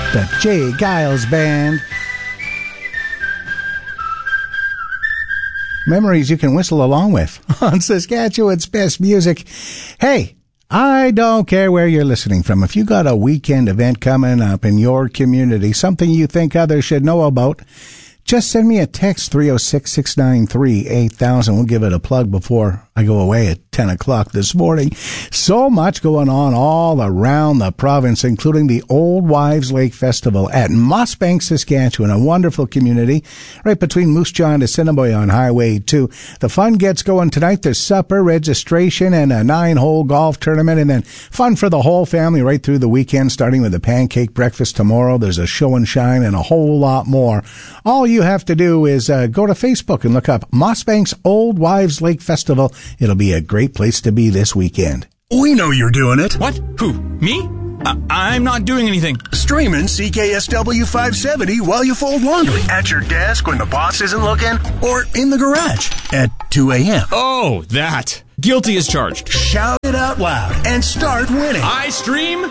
The Jay Giles Band. Memories you can whistle along with on Saskatchewan's best music. Hey, I don't care where you're listening from. If you got a weekend event coming up in your community, something you think others should know about, just send me a text, 306-693-8000. We'll give it a plug before I go away at 10 o'clock this morning. So much going on all around the province, including the Old Wives Lake Festival at Mossbank, Saskatchewan, a wonderful community right between Moose Jaw and Assiniboia on Highway 2. The fun gets going tonight. There's supper, registration, and a 9-hole golf tournament, and then fun for the whole family right through the weekend, starting with a pancake breakfast tomorrow. There's a show and shine and a whole lot more. All you have to do is go to Facebook and look up Mossbank's Old Wives Lake Festival. It'll be a great place to be this weekend. We know you're doing it. What? Who? Me? I'm not doing anything. Streaming CKSW 570 while you fold laundry. At your desk when the boss isn't looking. Or in the garage at 2 a.m. Oh, that. Guilty as charged. Shout it out loud and start winning. I stream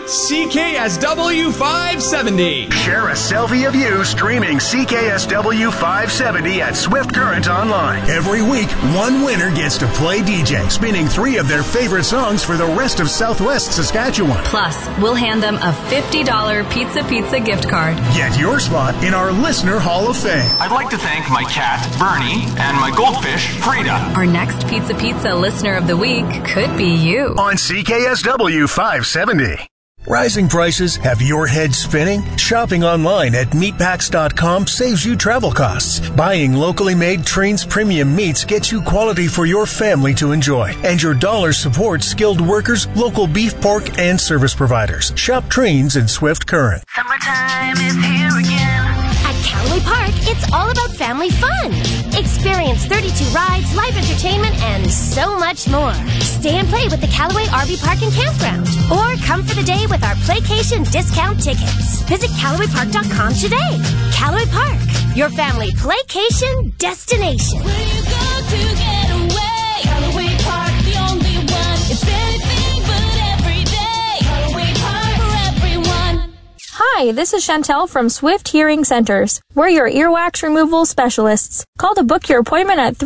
CKSW 570. Share a selfie of you streaming CKSW 570 at Swift Current Online. Every week, one winner gets to play DJ, spinning 3 of their favorite songs for the rest of Southwest Saskatchewan. Plus, we'll hand them a $50 Pizza gift card. Get your spot in our Listener Hall of Fame. I'd like to thank my cat, Bernie, and my goldfish, Frida. Our next Pizza listener of the week could be you. On CKSW 570. Rising prices have your head spinning? Shopping online at meatpacks.com saves you travel costs. Buying locally made Trains Premium Meats gets you quality for your family to enjoy. And your dollar supports skilled workers, local beef, pork, and service providers. Shop Trains in Swift Current. Summertime is here again. At Callaway Park, it's all about family fun. Experience 32 rides, live entertainment, and so much more. Stay and play with the Callaway RV Park and Campground. Or come for the day with our Playcation discount tickets. Visit CallawayPark.com today. Callaway Park, your family Playcation destination. Where you go to get away? Callaway Park, the only one. It's anything but every day. Callaway Park for everyone. Hi, this is Chantel from Swift Hearing Centers. We're your earwax removal specialists. Call to book your appointment at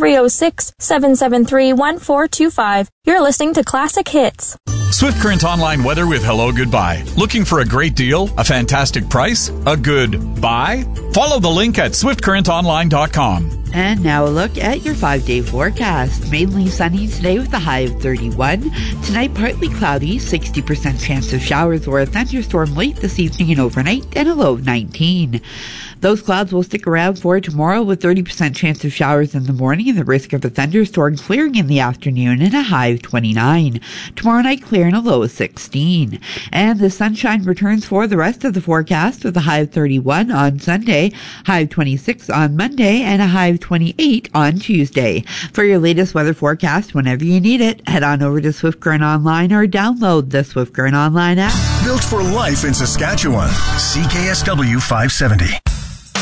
306-773-1425. You're listening to Classic Hits. Swift Current Online weather with Hello Goodbye. Looking for a great deal? A fantastic price? A good buy? Follow the link at swiftcurrentonline.com. And now a look at your 5-day forecast. Mainly sunny today with a high of 31. Tonight, partly cloudy, 60% chance of showers or a thunderstorm late this evening and overnight, and a low of 19. Those clouds will stick around for tomorrow with 30% chance of showers in the morning and the risk of a thunderstorm clearing in the afternoon and a high of 29. Tomorrow night, clear and a low of 16. And the sunshine returns for the rest of the forecast with a high of 31 on Sunday, high of 26 on Monday, and a high of 28 on Tuesday. For your latest weather forecast, whenever you need it, head on over to Swift Current Online or download the Swift Current Online app. Built for life in Saskatchewan. CKSW 570.